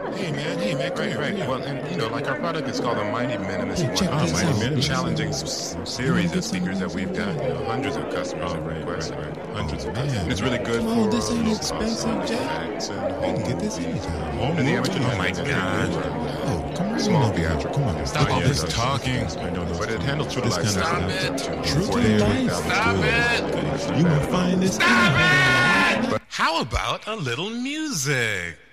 Hey man, come here. Right. Well, and like our product is called the Mighty Minimus. Hey, check this out. Mighty challenging series of speakers that we've got. Hundreds of customers have requested. Hundreds of customers. And it's really good for this ain't expensive, Jack. acts and I can get this anytime. and the amateur. Oh my God. Oh, come on. Small theatrical. Come on. Stop all this talking. I know, but it handles true to life. Stop it. True to life. Stop it. You will find this. Stop it. How about a little music?